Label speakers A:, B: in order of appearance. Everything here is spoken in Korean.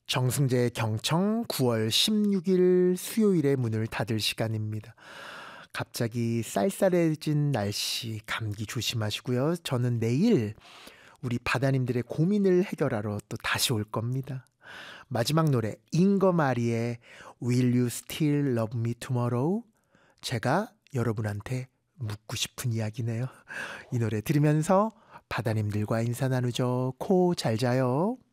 A: 정승재 경청 9월 16일 수요일에 문을 닫을 시간입니다. 갑자기 쌀쌀해진 날씨, 감기 조심하시고요. 저는 내일 우리 바다님들의 고민을 해결하러 또 다시 올 겁니다. 마지막 노래 잉거마리의 Will You Still Love Me Tomorrow? 제가 여러분한테 묻고 싶은 이야기네요. 이 노래 들으면서 바다님들과 인사 나누죠. 코 잘 자요.